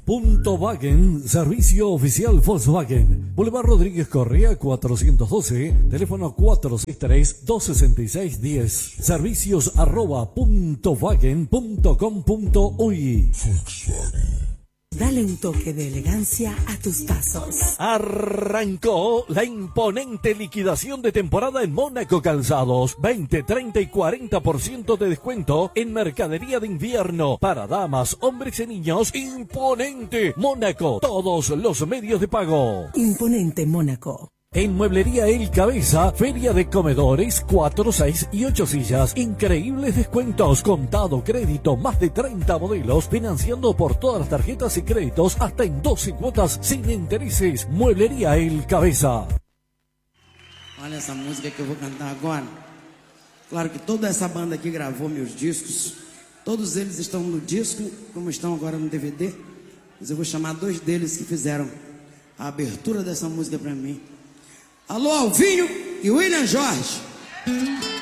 Punto Wagen, servicio oficial Volkswagen. Boulevard Rodríguez Correa 412, teléfono 463-266-10. Servicios @puntowagen.com.uy. Dale un toque de elegancia a tus pasos. Arrancó la imponente liquidación de temporada en Mónaco Calzados. 20, 30 y 40% de descuento en mercadería de invierno para damas, hombres y niños. Imponente Mónaco. Todos los medios de pago. Imponente Mónaco. En Mueblería El Cabeza, feria de comedores, 4, 6 y 8 sillas. Increíbles descuentos, contado, crédito, más de 30 modelos, financiando por todas las tarjetas y créditos hasta en 12 cuotas sin intereses. Mueblería El Cabeza. Olha essa música que eu vou cantar agora. Claro que toda essa banda aqui gravou meus discos. Todos eles estão no disco, como estão agora no DVD. Mas eu vou chamar 2 deles que fizeram a abertura dessa música pra mim. Alô, Alvinho e William Jorge.